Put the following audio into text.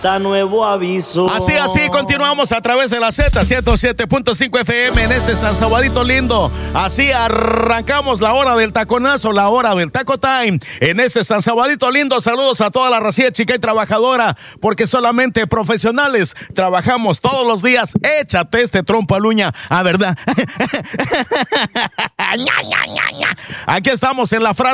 Nuevo aviso. Así, continuamos a través de la Z107.5 FM en este San Sabadito lindo. Así arrancamos la hora del taconazo, la hora del taco time en este San Sabadito lindo. Saludos a toda la racía chica y trabajadora, porque solamente profesionales trabajamos todos los días. Échate este trompo a luña, ¿verdad? Aquí estamos en la frase